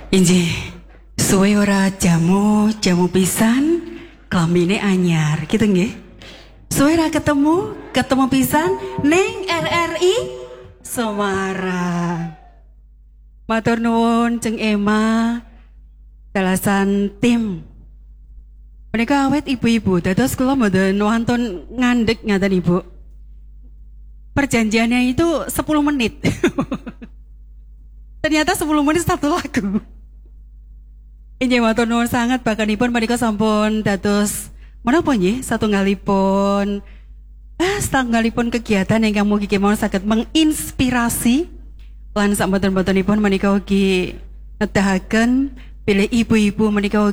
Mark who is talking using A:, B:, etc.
A: Injih, suwe ora jamu pisan, klamine anyar, gitu nggih. Suwe ora ketemu pisan ning RRI Semarang. Matur nuwun Ceng Ema, dalasan tim. Menika awet ibu-ibu, dados kula mboten wonten ngandhek ngaten Ibu. Perjanjiannya itu 10 menit. Ternyata 10 menit satu lagu. Injih matur nuwun sangat bakanipun menika sampun dados menapa nggih satunggalipun kegiatan ingkang mugi kemawon saged menginspirasi lan sak mboten-mbotenipun menika ugi nedahaken bilih ibu-ibu menika